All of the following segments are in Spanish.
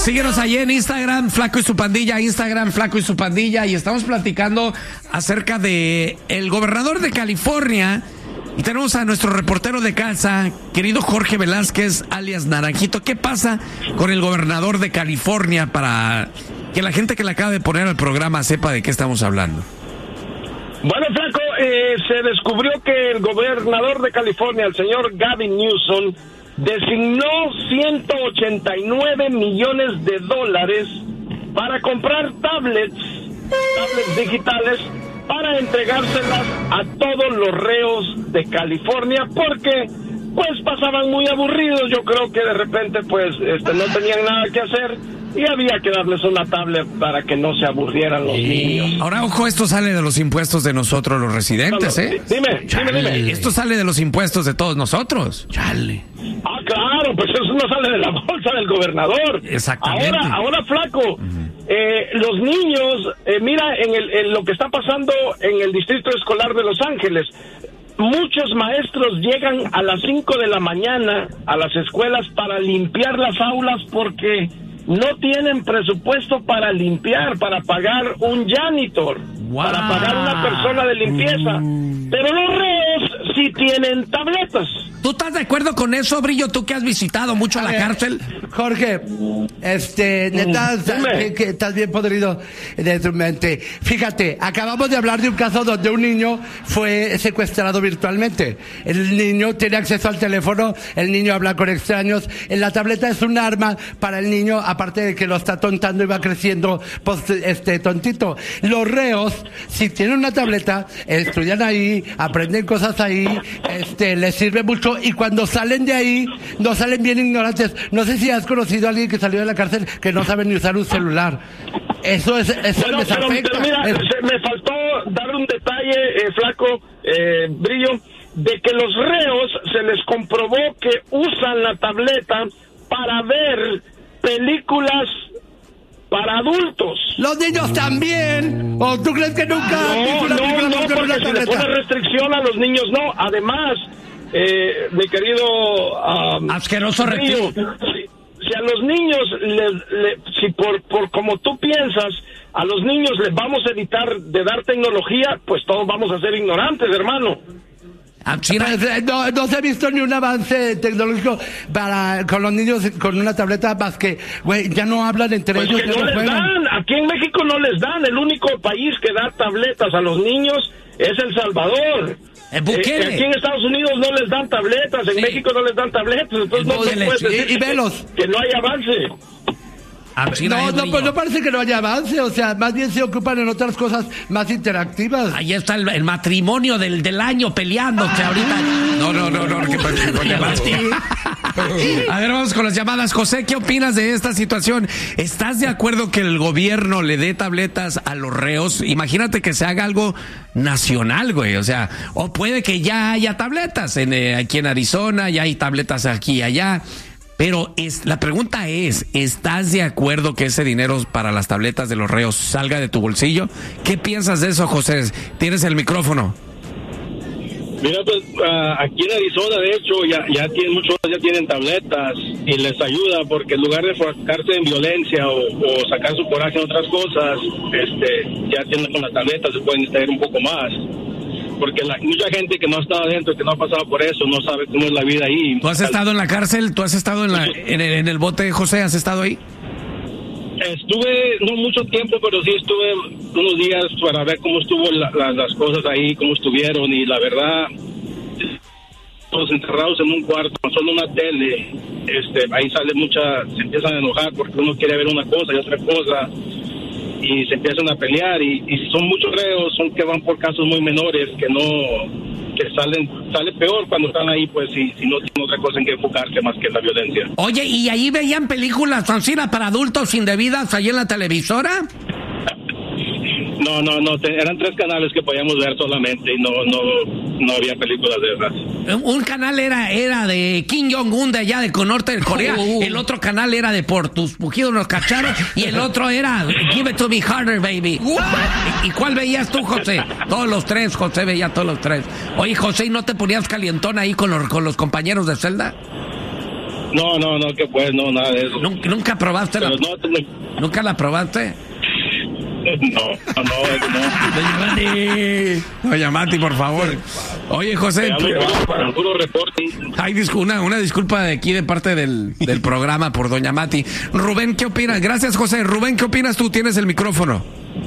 Síguenos ahí en Instagram, Flaco y su pandilla, Instagram, Flaco y su pandilla, y estamos platicando acerca de el gobernador de California, y tenemos a nuestro reportero de casa, querido Jorge Velázquez, alias Naranjito. ¿Qué pasa con el gobernador de California para que la gente que le acaba de poner al programa sepa de qué estamos hablando? Bueno, Flaco, se descubrió que el gobernador de California, el señor Gavin Newsom, designó $189 millones para comprar tablets digitales para entregárselas a todos los reos de California, porque pues pasaban muy aburridos. Yo creo que de repente pues no tenían nada que hacer y había que darles una tablet para que no se aburrieran los niños. Ahora, ojo, esto sale de los impuestos de nosotros los residentes, Dime. Esto sale de los impuestos de todos nosotros. Chale. Ah, claro, pues eso no sale de la bolsa del gobernador. Exactamente. Ahora Flaco, los niños, mira en lo que está pasando en el Distrito Escolar de Los Ángeles. Muchos maestros llegan a las 5 de la mañana a las escuelas para limpiar las aulas porque no tienen presupuesto para limpiar, para pagar un janitor, para pagar una persona de limpieza. Pero los reos sí tienen tabletas. ¿Tú estás de acuerdo con eso, Brillo? Tú que has visitado mucho la cárcel. Jorge, neta, que estás bien podrido de tu mente. Fíjate, acabamos de hablar de un caso donde un niño fue secuestrado virtualmente. El niño tiene acceso al teléfono, el niño habla con extraños. La tableta es un arma para el niño, aparte de que lo está tontando y va creciendo tontito. Los reos, si tienen una tableta, estudian ahí, aprenden cosas ahí, les sirve mucho, y cuando salen de ahí, no salen bien ignorantes. No sé si has conocido a alguien que salió de la cárcel que no sabe ni usar un celular. Eso les afecta. Pero mira, me faltó dar un detalle, Flaco, Brillo, de que los reos se les comprobó que usan la tableta para ver películas para adultos. Los niños también. ¿O tú crees que nunca? No, porque se le pone restricción a los niños, no. Además, mi querido asqueroso Río, si a los niños si por como tú piensas, a los niños les vamos a evitar de dar tecnología, pues todos vamos a ser ignorantes, hermano. No se ha visto ni un avance tecnológico con los niños con una tableta, más que, güey, ya no hablan entre pues ellos. Que no les dan. Aquí en México no les dan. El único país que da tabletas a los niños es El Salvador. Aquí en Estados Unidos no les dan tabletas, en México no les dan tabletas, entonces no puedes decir que no hay avance. Pues no parece que no haya avance, o sea, más bien se ocupan en otras cosas más interactivas. Ahí está el matrimonio del año peleándose ahorita. No, ¿qué pasa? A ver, vamos con las llamadas. José, ¿qué opinas de esta situación? ¿Estás de acuerdo que el gobierno le dé tabletas a los reos? Imagínate que se haga algo nacional, güey, o sea, o puede que ya haya tabletas aquí en Arizona, ya hay tabletas aquí y allá. Pero la pregunta es, ¿estás de acuerdo que ese dinero para las tabletas de los reos salga de tu bolsillo? ¿Qué piensas de eso, José? Tienes el micrófono. Mira, pues aquí en Arizona, de hecho, muchos ya tienen tabletas y les ayuda porque en lugar de enfocarse en violencia o sacar su coraje en otras cosas, ya tienen con las tabletas, se pueden distraer un poco más. Porque mucha gente que no ha estado adentro, que no ha pasado por eso, no sabe cómo es la vida ahí. ¿Tú has estado en la cárcel? ¿Tú has estado en el bote, José? ¿Has estado ahí? Estuve, no mucho tiempo, pero sí estuve unos días para ver cómo estuvo las cosas ahí, cómo estuvieron, y la verdad, todos encerrados en un cuarto, solo una tele, ahí se empiezan a enojar porque uno quiere ver una cosa y otra cosa, y se empiezan a pelear, y son muchos reos, son que van por casos muy menores, que sale peor cuando están ahí, pues, si no tienen otra cosa en que enfocarse más que la violencia. Oye, ¿y ahí veían películas Francina para adultos indebidas ahí en la televisora? No, eran 3 canales que podíamos ver solamente y no había películas de esas. Un canal era de Kim Jong-un de allá de norte de Corea, el otro canal era de Por tus pujidos nos cacharon y el otro era Give it to me harder, baby. ¿Y cuál veías tú, José? Todos los 3, José veía todos los 3. Oye, José, ¿y no te ponías calientón ahí con los compañeros de celda? No, que pues, no, nada de eso. ¿Nunca probaste Pero ¿Nunca la probaste? No. Doña Mati, por favor. Oye, José. Puro reporte. Hay una disculpa de aquí de parte del programa por Doña Mati. Rubén, ¿qué opinas? Gracias, José. Rubén, ¿qué opinas tú? Tienes el micrófono.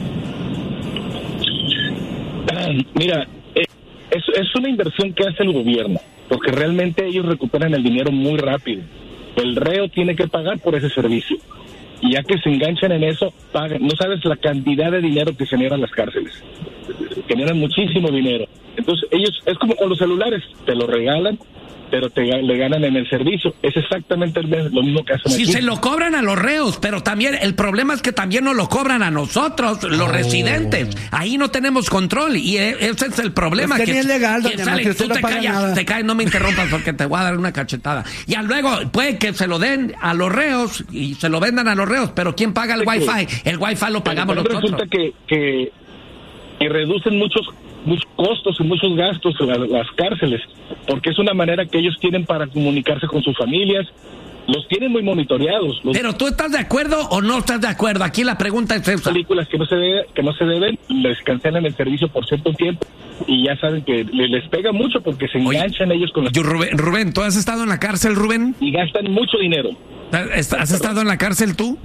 Mira, es una inversión que hace el gobierno, porque realmente ellos recuperan el dinero muy rápido. El reo tiene que pagar por ese servicio. Y ya que se enganchan en eso, pagan. No sabes la cantidad de dinero que generan las cárceles. Generan muchísimo dinero. Entonces, ellos, es como con los celulares, te lo regalan, pero le ganan en el servicio. Es exactamente lo mismo que hacen aquí. Sí, se lo cobran a los reos, pero también el problema es que también nos lo cobran a nosotros, los residentes. Ahí no tenemos control y ese es el problema. Es que ni es legal, tú te callas, no me interrumpas porque te voy a dar una cachetada. Y luego puede que se lo den a los reos y se lo vendan a los reos, pero ¿quién paga el Wi-Fi? El Wi-Fi lo pagamos nosotros. Resulta que reducen muchos costos y muchos gastos en las cárceles, porque es una manera que ellos tienen para comunicarse con sus familias. Los tienen muy monitoreados. Pero ¿tú estás de acuerdo o no estás de acuerdo? Aquí la pregunta es esa. Películas que no se deben, les cancelan el servicio por cierto tiempo y ya saben que les pega mucho porque se enganchan ellos con las... Rubén, ¿tú has estado en la cárcel, Rubén? Y gastan mucho dinero. ¿Has estado en la cárcel tú?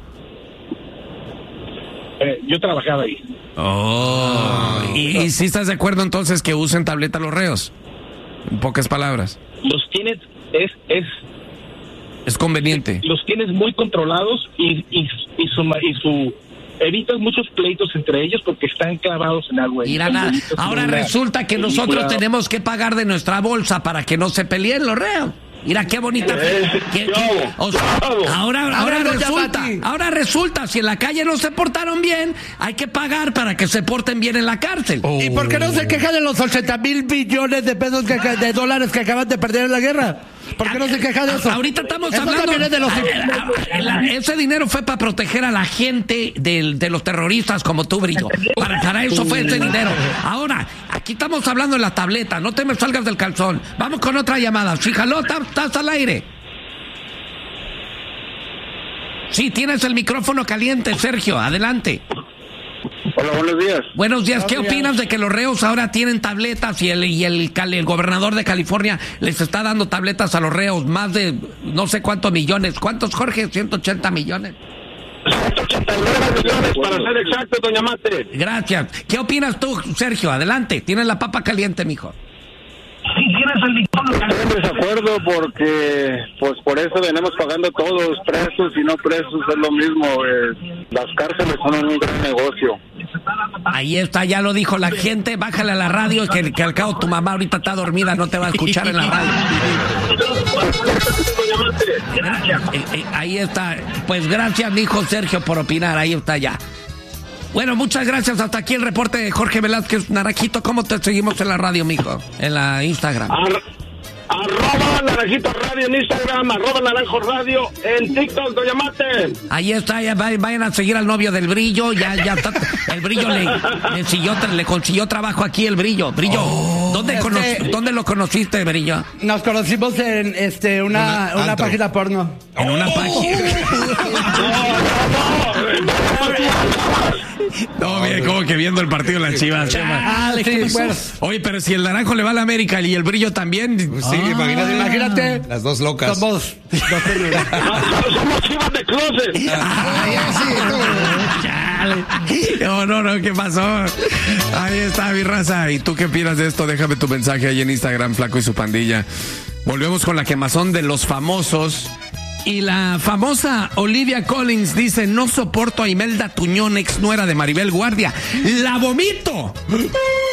Yo trabajaba ahí. ¿Y si estás de acuerdo entonces que usen tableta los reos? En pocas palabras. Los tienes, es conveniente. Los tienes muy controlados y evitas muchos pleitos entre ellos porque están clavados en algo. Ahora resulta que nosotros tenemos que pagar de nuestra bolsa para que no se peleen los reos. Mira qué bonita. Ahora resulta, si en la calle no se portaron bien, hay que pagar para que se porten bien en la cárcel. ¿Y por qué no se quejan de los 80,000 billones de pesos de dólares que acaban de perder en la guerra? ¿Por qué no se quejan de eso? Ahorita estamos hablando de los... ese dinero fue para proteger a la gente de los terroristas como tú, Brillo. Para eso fue ese dinero. Ahora, aquí estamos hablando de la tableta. No te me salgas del calzón. Vamos con otra llamada. Sí, jaló, estás al aire. Sí, tienes el micrófono caliente, Sergio. Adelante. Hola, buenos días. Buenos días. ¿Qué opinas de que los reos ahora tienen tabletas y el gobernador de California les está dando tabletas a los reos? Más de no sé cuántos millones. ¿Cuántos, Jorge? 180 millones. 189 millones para ser exacto, doña Mate. Gracias. ¿Qué opinas tú, Sergio? Adelante. Tienes la papa caliente, mijo. Estoy en desacuerdo porque pues por eso venimos pagando todos, presos y no presos, es lo mismo. Las cárceles son un gran negocio. Ahí está, ya lo dijo la gente. Bájale a la radio, que al cabo tu mamá ahorita está dormida, no te va a escuchar en la radio. Ahí está. Pues gracias, mijo Sergio, por opinar. Ahí está ya. Bueno, muchas gracias. Hasta aquí el reporte de Jorge Velázquez. Naranjito, ¿cómo te seguimos en la radio, mijo? En la Instagram. Arroba Naranjito Radio en Instagram, arroba Naranjo Radio en TikTok, doña Mate. Ahí está, ya vayan a seguir al novio del Brillo, ya está, el Brillo le consiguió trabajo aquí el Brillo. Brillo, ¿dónde lo conociste, Brillo? Nos conocimos en una página porno. En una página. No, bien, como que viendo el partido de las Chivas. Sí, bueno. Oye, pero si el Naranjo le va a la América y el Brillo también. Sí, imagínate. Las dos locas. Somos Chivas de closet. No, ¿qué pasó? Ahí está, mi raza. ¿Y tú qué opinas de esto? Déjame tu mensaje ahí en Instagram, Flaco y su pandilla. Volvemos con la quemazón de los famosos. Y la famosa Olivia Collins dice: no soporto a Imelda Tuñón, ex nuera de Maribel Guardia. ¡La vomito!